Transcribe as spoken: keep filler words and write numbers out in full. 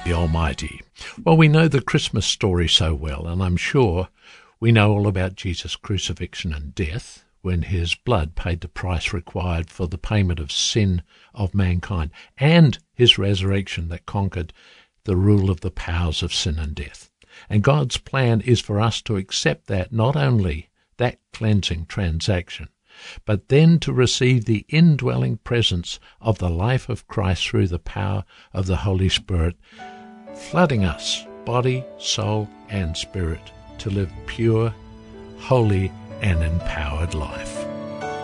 the Almighty. Well, we know the Christmas story so well, and I'm sure we know all about Jesus' crucifixion and death, when his blood paid the price required for the payment of sin of mankind, and his resurrection that conquered the rule of the powers of sin and death. And God's plan is for us to accept that, not only that cleansing transaction, but then to receive the indwelling presence of the life of Christ through the power of the Holy Spirit, flooding us, body, soul, and spirit, to live pure, holy, and empowered life.